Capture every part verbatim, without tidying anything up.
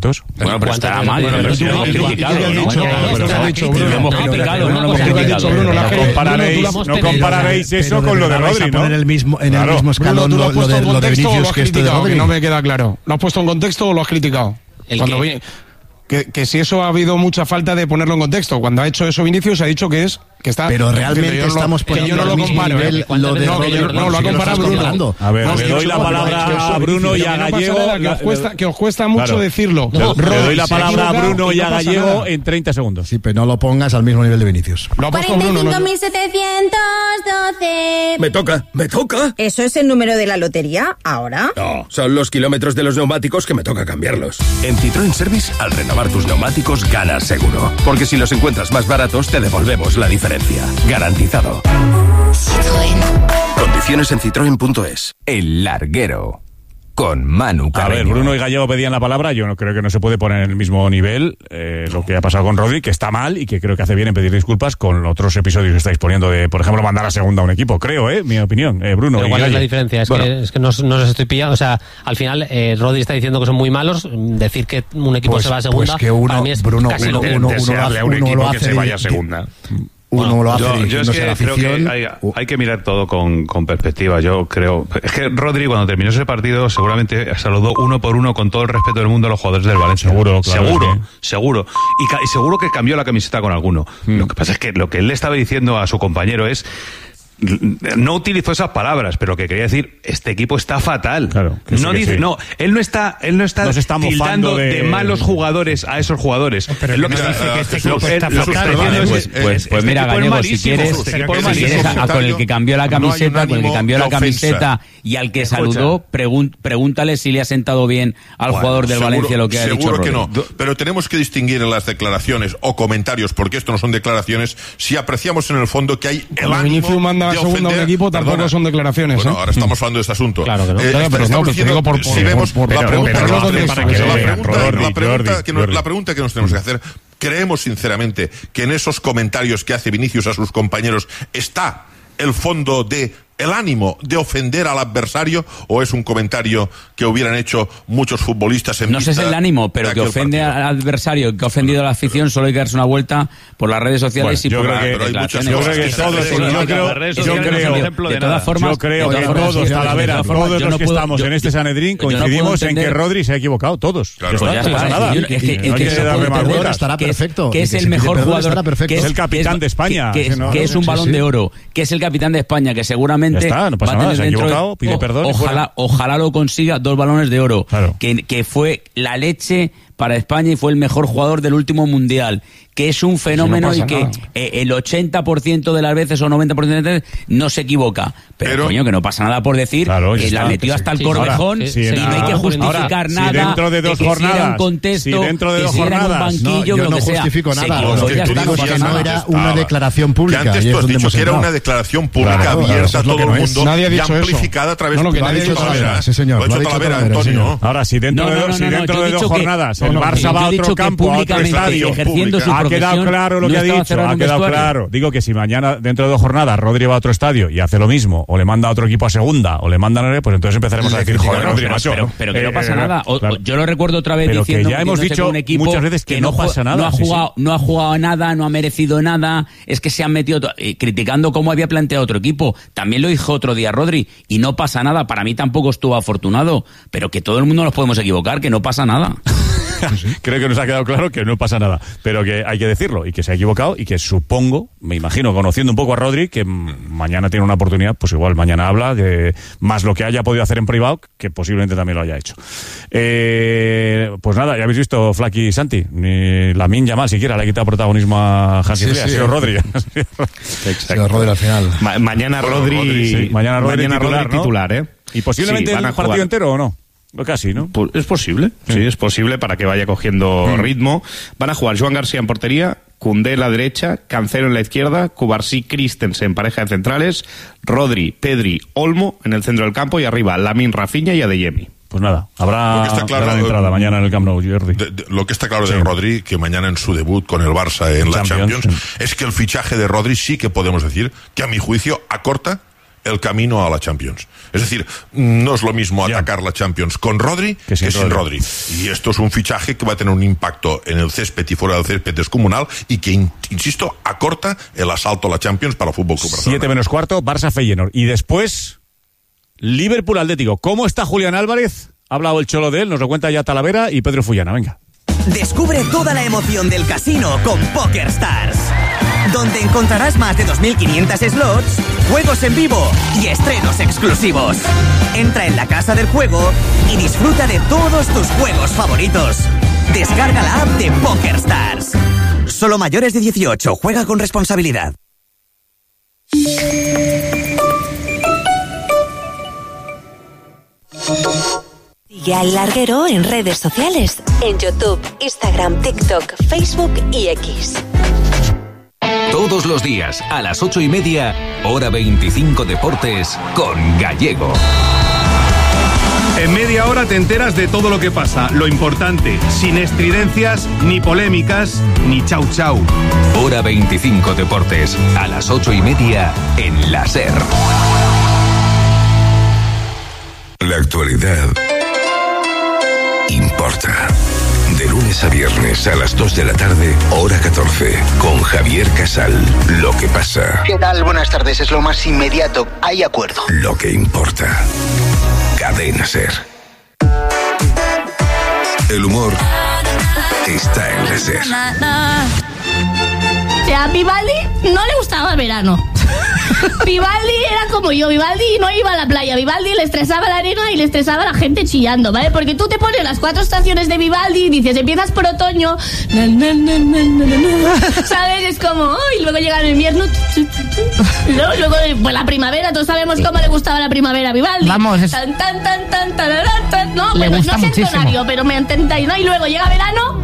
minutos. Bueno, pero está mal. Bueno, pero Lo hemos criticado, ¿no? No compararéis, no compararéis eso con lo de Rodri, ¿no? En el mismo, en el mismo escalón Bruno, ¿tú lo lo, has lo de, puesto en lo de contexto o Vinicius lo has que esto de criticado? Rodri. Que no me queda claro. ¿Lo has puesto en contexto o lo has criticado? ¿El Cuando qué? vi- que, que si eso ha habido mucha falta de ponerlo en contexto. Cuando ha hecho eso Vinicius ha dicho que es que está. Pero que realmente yo no lo- estamos que yo poniendo no al lo mismo comparo, nivel ¿eh? lo de No, que yo- Rodri. no, lo ha Si comparado estás Bruno. comparando. A ver, No, le que doy eso la no, palabra que os- a Bruno y que a no pasa Gallego. nada, que os cuesta, que os cuesta mucho Claro. decirlo. Le, le doy la Se ha palabra a equivocado Bruno y no a pasa Gallego nada. en treinta segundos. Sí, pero no lo pongas al mismo nivel de Vinicius. Lo ha puesto cuarenta y Bruno. cinco ¿no? mil setecientos doce. Me toca, me toca. ¿Eso es el número de la lotería ahora? No, son los kilómetros de los neumáticos que me toca cambiarlos. En Citroën Service, al renovar tus neumáticos, ganas seguro. Porque si los encuentras más baratos, te devolvemos la diferencia. Garantizado. Citroën. Condiciones en citroen punto es. El Larguero, con Manu A Carreño. ver, Bruno y Gallego pedían la palabra. Yo no creo que no se puede poner en el mismo nivel eh, lo que ha pasado con Rodri, que está mal y que creo que hace bien en pedir disculpas con otros episodios que estáis poniendo de, por ejemplo, mandar a segunda a un equipo. Creo, ¿eh? Mi opinión. Eh, Bruno Pero y ¿cuál es la Galle. diferencia? Es, Bueno, que, es que no, no los estoy pillando. O sea, al final, eh, Rodri está diciendo que son muy malos. Decir que un equipo Pues- se va a segunda, pues que uno- para mí es Bruno, casi uno- lo uno- mismo. uno lo hace- a un uno equipo lo que hace se vaya a di- segunda. Uno lo hace Yo, yo es dirigiéndose que a la creo que afición. hay, hay que mirar todo con, con perspectiva. Yo creo. Es que Rodri, cuando terminó ese partido, seguramente saludó uno por uno con todo el respeto del mundo a los jugadores del Valencia. Seguro, claro, Seguro, sí. seguro. Y, ca- y seguro que cambió la camiseta con alguno. Mm. Lo que pasa es que lo que él le estaba diciendo a su compañero es. No utilizó esas palabras, pero lo que quería decir, este equipo está fatal. Claro, que sí, no que dice, sí. no, él no está, él no está, No se está tildando mofando de... de- malos jugadores a esos jugadores. Pero Él lo que mira, dice que este Jesús, equipo está Jesús, fatal. perdón, Diciendo pues, es- pues, es- pues este mira, equipo es Gallego, si malísimo, quieres, este si equipo es quieres, si malísimo. quieres a- con el que cambió la No hay un camiseta, con el que ánimo cambió la de ofensa. camiseta y al que Escucha. saludó, pregun- pregúntale si le ha sentado bien al Bueno, jugador del seguro- Valencia lo que ha dicho Seguro que Rodri. no, pero tenemos que distinguir en las declaraciones o comentarios, porque esto no son declaraciones, si apreciamos en el fondo que hay el Cuando ánimo Vinicius manda a de segunda a un ofender- equipo, tampoco Perdona. son declaraciones. Bueno, ¿eh? ahora estamos hablando de este asunto. Claro que no. Eh, Claro, pero estamos no, pero diciendo, digo por- si por- vemos por- la pero- pregunta, pero que no nos tenemos para que que hacer, la vean, pregunta, Jordi, la pregunta Jordi, que nos- Jordi. la pregunta que nos tenemos que hacer, ¿creemos sinceramente que en esos comentarios que hace Vinicius a sus compañeros está el fondo de el ánimo de ofender al adversario, o es un comentario que hubieran hecho muchos futbolistas en No sé si vista es el ánimo, pero de que aquel ofende partido? al adversario, que ha ofendido a la afición, solo hay que darse una vuelta por las redes sociales Bueno, y yo por creo las que- pero hay muchas declaraciones. Yo creo que cosas todos, que- yo creo, Las redes yo sociales no son creo, ejemplo de de nada. todas formas, yo creo de que todas formas, todos, yo- Talavera, de todas formas, todos yo los no que puedo- estamos yo- en este Sanedrín yo no puedo coincidimos en que entender- Rodri se ha equivocado, todos. Claro, Ya está, pues ya no pasa está, nada. es que- es que- Y es no que hay que se darle puede más entender vueltas. estará que es- perfecto. que Y es que el si pide mejor perdón jugador, estará perfecto. que Es el capitán que de España. que es, Que no- que es un sí, balón sí. de oro, que es el capitán de España, que seguramente Ya está, no pasa va a nada, tener se ha dentro de- equivocado, pide o- perdón y ojalá, fuera. ojalá lo consiga, dos balones de oro, Claro. que, que fue la leche para España y fue el mejor jugador del último mundial, que es un fenómeno pasa y que nada. eh, el ochenta por ciento de las veces o noventa por ciento de las veces no se equivoca. Pero, Pero- coño, que no pasa nada por decir Claro, ya que la está, metió que hasta el sí. corvejón Ahora, sí, y en no hay la- que justificar ahora, si nada. dentro de que dos si era un jornadas, contexto, si dentro de que dos si era en un jornadas- No, banquillo, yo lo no que sea. justifico Se nada. equivocó, Lo que ya tú está, no dices pasa es no nada. era estaba. una declaración Que pública. antes y es tú has donde dicho hemos que era entrado. una declaración pública Claro, abierta eso a es lo todo que el no es. mundo Nadie ha y dicho eso. amplificada a través No, lo que de nadie ha lo ha dicho dicho Talavera. Talavera. Sí, señor, Lo ha lo ha dicho dicho Talavera, Talavera, sí, Antonio. señor. Ahora, si dentro No, de, no, no, si no, dentro yo he de dos dicho que- jornadas no, el no, Barça yo va a he dicho otro que campo, a otro públicamente, estadio, ejerciendo su ha quedado profesión, claro lo no que ha estaba dicho, cerrado ha un quedado vestuario. claro. Digo que si mañana, dentro de dos jornadas, Rodri va a otro estadio y hace lo mismo, o le manda a otro equipo a segunda, o le mandan a... pues entonces empezaremos a decir, joder, Pero, Rodri, pero, macho. pero, pero que Eh, no pasa eh, nada. O- claro. o- yo lo recuerdo otra vez Pero que diciendo ya hemos metiéndose dicho con un equipo muchas veces que no jue- pasa nada, No ha sí, sí. jugado, no ha jugado nada, no ha merecido nada. Es que se han metido to- eh, criticando cómo había planteado otro equipo. También lo dijo otro día Rodri y no pasa nada. Para mí tampoco estuvo afortunado, pero que todo el mundo nos podemos equivocar, que no pasa nada. Creo que nos ha quedado claro que no pasa nada, pero que hay que decirlo y que se ha equivocado y que supongo, me imagino, conociendo un poco a Rodri, que mm, mañana tiene una oportunidad, pues igual mañana habla de más lo que haya podido hacer en privado, que posiblemente también lo haya hecho. Eh, pues nada, ya habéis visto Flaky y Santi, ni Lamine Yamal siquiera le ha quitado protagonismo a Hansi Sí, Flick, ha sí. sido Rodri. Sí, Rodri al final. Ma- mañana Bueno, Rodri, Rodri, sí. Mañana Rodri titular, ¿no? titular, ¿eh? Y posiblemente Sí, van el a partido jugar. entero o no. Casi, ¿no? Pues es posible, sí, es posible para que vaya cogiendo ritmo. Van a jugar Joan García en portería, Koundé en la derecha, Cancelo en la izquierda, Cubarsí, Christensen, pareja de centrales, Rodri, Pedri, Olmo en el centro del campo y arriba Lamine, Rafinha y Adeyemi. Pues nada, Lo habrá que está claro, gran entrada eh, mañana en el Camp Nou, Jordi. De- de- lo que está claro Sí. de Rodri, que mañana en su debut con el Barça en la Champions, Champions, sí. es que el fichaje de Rodri sí que podemos decir que a mi juicio acorta el camino a la Champions. Es decir, no es lo mismo atacar la Champions con Rodri que sin, que sin Rodri. Rodri. Y esto es un fichaje que va a tener un impacto en el césped y fuera del césped descomunal y que, insisto, acorta el asalto a la Champions para el Fútbol Club Barcelona. Siete menos cuarto, Barça Feyenoord. Y después, Liverpool Atlético. ¿Cómo está Julián Álvarez? Ha hablado el Cholo de él, nos lo cuenta ya Talavera y Pedro Fullana. Venga. Descubre toda la emoción del casino con PokerStars, donde encontrarás más de dos mil quinientos slots, juegos en vivo y estrenos exclusivos. Entra en la casa del juego y disfruta de todos tus juegos favoritos. Descarga la app de PokerStars. Solo mayores de dieciocho. Juega con responsabilidad. Sigue al Larguero en redes sociales, en YouTube, Instagram, TikTok, Facebook y X. Todos los días, a las ocho y media, hora veinticinco Deportes, con Gallego. En media hora te enteras de todo lo que pasa, lo importante, sin estridencias, ni polémicas, ni chau chau. Hora veinticinco Deportes, a las ocho y media, en la SER. La actualidad importa. De lunes a viernes a las dos de la tarde, hora catorce, con Javier Casal. Lo que pasa. ¿Qué tal? Buenas tardes, es lo más inmediato. Hay acuerdo. Lo que importa. Cadena SER. El humor está en la SER. O sea, a Vivaldi no le gustaba el verano. Vivaldi era como yo, Vivaldi no iba a la playa, Vivaldi le estresaba la arena y le estresaba la gente chillando, ¿vale? Porque tú te pones las cuatro estaciones de Vivaldi y dices, empiezas por otoño, na, na, na, na, na, na, ¿sabes? Es como, oh, y luego llega el invierno, y luego, luego pues la primavera, todos sabemos cómo le gustaba la primavera a Vivaldi. Vamos, es... tan, tan, tan, tan, tan, tan, tan, no, le bueno, gusta no sé muchísimo. el tonario, pero me entendáis, ¿no? Y luego llega verano...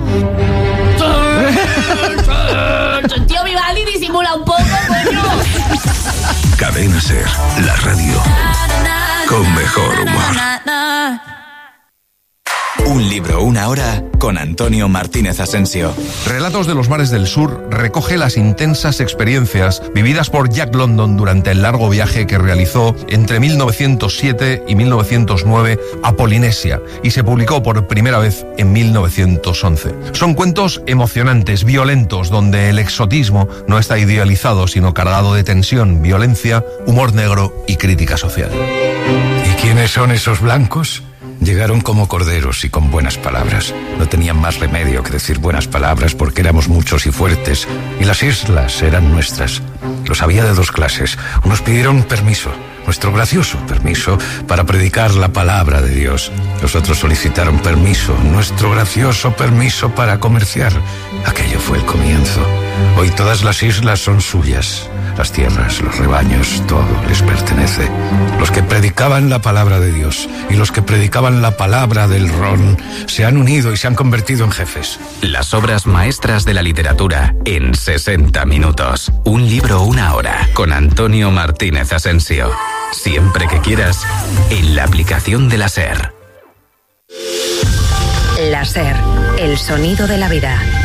Tío Vivaldi disimula un poco, coño. Cadena SER, la radio con mejor humor. Un libro, una hora, con Antonio Martínez Asensio. Relatos de los mares del sur recoge las intensas experiencias vividas por Jack London durante el largo viaje que realizó entre mil novecientos siete y mil novecientos nueve a Polinesia y se publicó por primera vez en mil novecientos once. Son cuentos emocionantes, violentos, donde el exotismo no está idealizado, sino cargado de tensión, violencia, humor negro y crítica social. ¿Y quiénes son esos blancos? Llegaron como corderos y con buenas palabras. No tenían más remedio que decir buenas palabras porque éramos muchos y fuertes, y las islas eran nuestras. Los había de dos clases. Unos pidieron permiso, nuestro gracioso permiso, para predicar la palabra de Dios. Los otros solicitaron permiso, nuestro gracioso permiso para comerciar. Aquello fue el comienzo. Hoy todas las islas son suyas. Las tierras, los rebaños, todo les pertenece. Los que predicaban la palabra de Dios y los que predicaban la palabra del ron se han unido y se han convertido en jefes. Las obras maestras de la literatura en sesenta minutos. Un libro, una hora, con Antonio Martínez Asensio. Siempre que quieras, en la aplicación de la SER. La SER, el sonido de la vida.